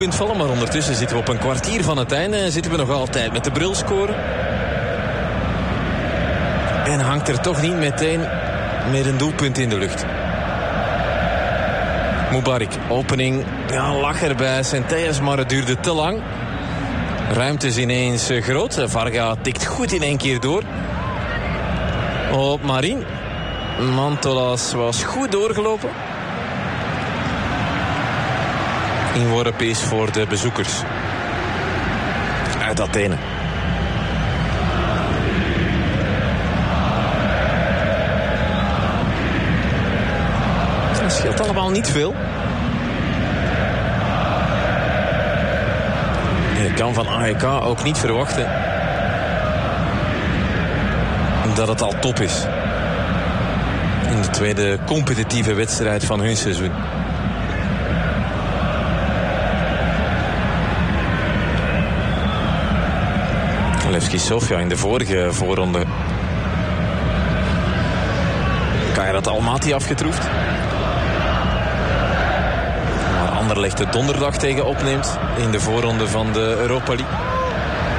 punt vallen, maar ondertussen zitten we op een kwartier van het einde en zitten we nog altijd met de brulscore. En hangt er toch niet meteen met een doelpunt in de lucht. Mubarak, opening, ja, lag erbij Centelles, maar het duurde te lang. Ruimte is ineens groot. Varga tikt goed in één keer door. Op Marin. Mantolas was goed doorgelopen. Inworp is voor de bezoekers uit Athene. Dat scheelt allemaal niet veel. Je kan van AEK ook niet verwachten dat het al top is in de tweede competitieve wedstrijd van hun seizoen. Levski Sofia in de vorige voorronde. Kairat Almaty afgetroefd. Waar Anderlecht de donderdag tegen opneemt in de voorronde van de Europa League.